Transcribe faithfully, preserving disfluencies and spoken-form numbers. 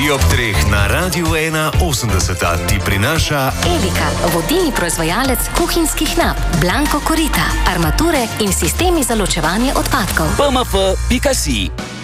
Jutri ob treh na Radiu ena osemdeset ti prinaša Evika, vodilni proizvajalec kuhinjskih nap, Blanko Korita, armature in sistemi za ločevanje odpadkov. p m f pika si